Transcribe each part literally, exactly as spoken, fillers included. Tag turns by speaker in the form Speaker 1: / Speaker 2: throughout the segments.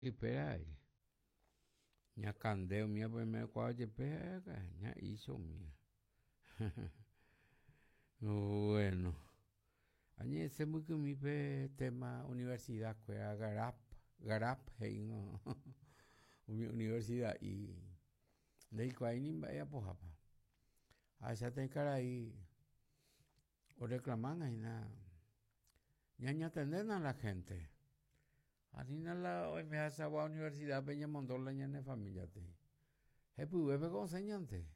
Speaker 1: Espera ahí. Ña candeo mía pues me cuaye pega, ña hizo mía. Bueno, añe se muy que mi pe tema universidad que Garap, Garap hein uni- universidad y de que ahí ni vaya pojapa. A esa te cara ahí o reclaman ahí na. Ña ña atenden a la gente. Así na la hoy me hace a la universidad peña mondola ña ne familia te. He pude ver con señante.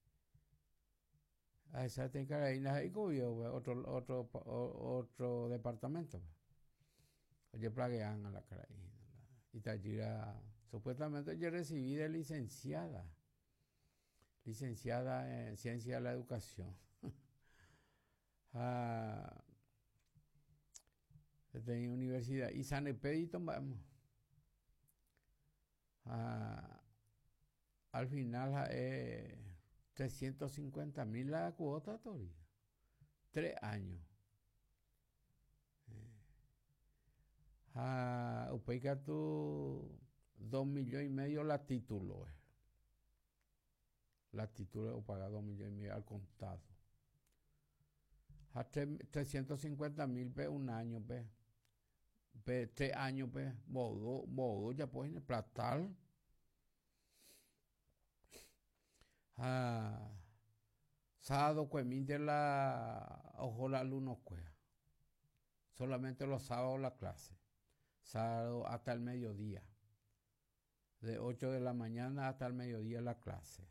Speaker 1: A esa te cara ahí na y otro otro o- otro departamento. Oye, plaguean a la cara ahí. Y Tayira, supuestamente yo recibí de licenciada, licenciada en ciencia de la educación. Ah, de universidad. Y San Expedito, vamos. Ah, al final es trescientos cincuenta mil la cuota todavía. Tres años. Ah, upeica tú dos millones y medio la título. eh. La título paga dos millones y medio al contado. A trescientos cincuenta mil pe un año pe. Pe, tres años pe. Modo, modo ya pues platal. Ah, sábado cueminte la ojo la luz no cuea. Solamente los sábados la clase. Sábado hasta el mediodía. De ocho de la mañana hasta el mediodía la clase.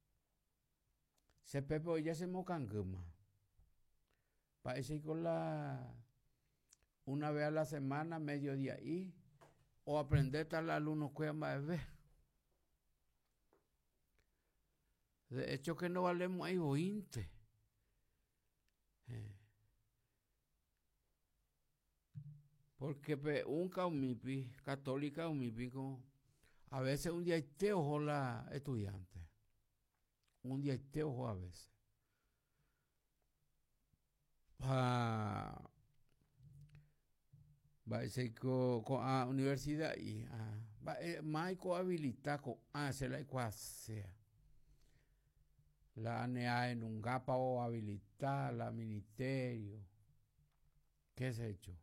Speaker 1: Se pepe ya se mocanguma. Parece con la una vez a la semana, mediodía y o aprender tal alumno cuea más ver. De hecho que no valemos ahí veinte. Eh. Porque pe, un caumipi, católica umipi, como, a veces un día te ojo la estudiante. Un día te ojo a veces. Ah, va a ser con, con a universidad y ah, va eh, más cohabilitar con ah, se la sea. La A N A en un gapa o habilitar la ministerio. ¿Qué es hecho?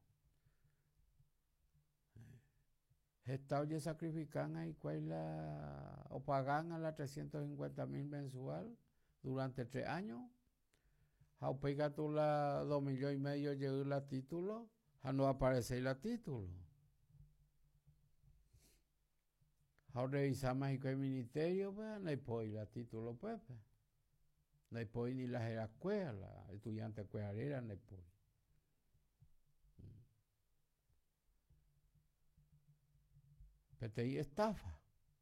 Speaker 1: Estado ya sacrifican ahí cuál la o pagan a las trescientos cincuenta mil mensual durante tres años. Ja pega tú la dos millones y medio llegó la título, ja no aparece la título. Ja revisamos y que el ministerio, pues, no hay por la título, pues, pues. No hay por ni las escuelas, la estudiante escuelera, no hay por. P T I estafa.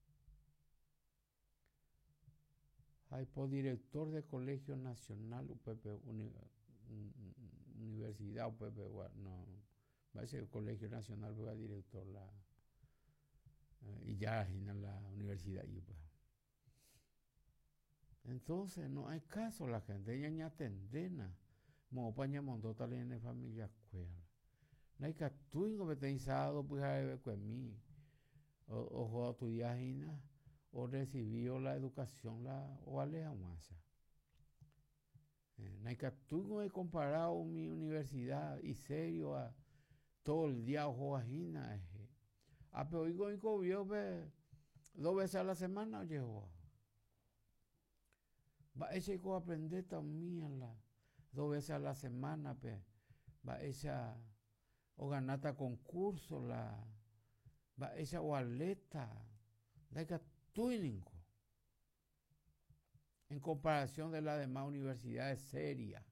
Speaker 1: Hay por director de Colegio Nacional U P P, uni, Universidad U P P, no, va a ser el Colegio Nacional, va a director la, eh, y ya en la universidad. Y, pues. Entonces no hay caso la gente, ella ni atendena, mo paña montó tal en familia escuela. No hay que tú incompetenzado pues a ver con mí, o o estudiar o recibió la educación la o aleja más. Naikatugo he comparado mi universidad y serio a todo el día ojo ajina. A pero oigo oigo vio ve dos veces a la semana llegó. Va ese go aprender también la dos veces a la semana pe. Va esa o ganata concurso la va esa waleta. Naikatuiningo en comparación de las demás universidades serias.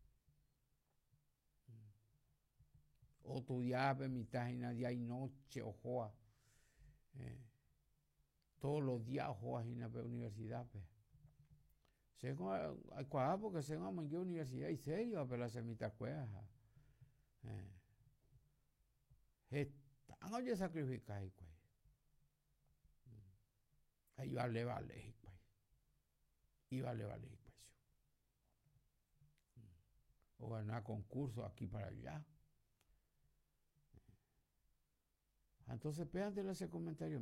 Speaker 1: O estudiar mitad día y noche, ojoa. Eh, todos los días, ojoa, en la universidad. Pe. Se hay cuadra porque se van a universidad y serio, pero la mitad cueja. Eh, están oye sacrificar, pues. Ahí vale, vale, pues. Y vale, vale, pues. O ganar concursos aquí para allá. Entonces, pégate ese comentario.